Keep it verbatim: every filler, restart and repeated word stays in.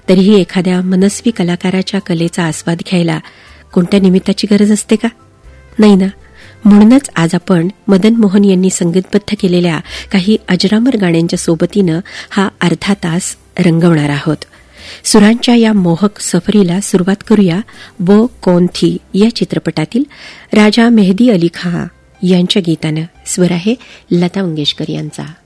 तरीही एखाद्या मनस्वी कलाकाराच्या कलेचा आस्वाद घ्यायला कोणत्या निमित्ताची गरज असते का? नाही ना. म्हणूनच आज आपण मदन मोहन यांनी संगीतबद्ध केलेल्या काही अजरामर गाण्यांच्या सोबतीनं हा अर्धा तास रंगवणार आहोत. सुरांच्या या मोहक सफरीला सुरुवात करूया वो कौन थी या चित्रपटातील राजा मेहदी अली खां यांच्या गीतानं. स्वर आहे लता मंगेशकर यांचा.